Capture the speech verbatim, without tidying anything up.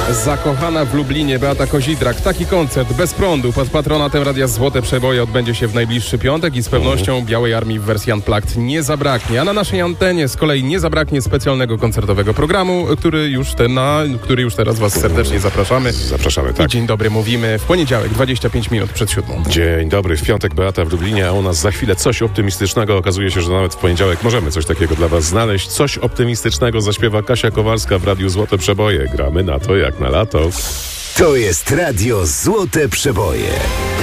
Zakochana w Lublinie Beata Kozidrak. Taki koncert bez prądu pod patronatem Radia Złote Przeboje odbędzie się w najbliższy piątek i z pewnością Białej Armii w wersji Unplugged nie zabraknie. A na naszej antenie z kolei nie zabraknie specjalnego koncertowego programu, który już, te na, który już teraz Was serdecznie zapraszamy. Zapraszamy, tak. I dzień dobry mówimy w poniedziałek, dwadzieścia pięć minut przed siódmą. Dzień dobry, w piątek Beata w Lublinie, a u nas za chwilę coś optymistycznego. Okazuje się, że nawet w poniedziałek możemy coś takiego dla Was znaleźć. Coś optymistycznego zaśpiewa Kasia Kowalska w Radiu Złote Przeboje. Gramy na to jak na lato. To jest Radio Złote Przeboje.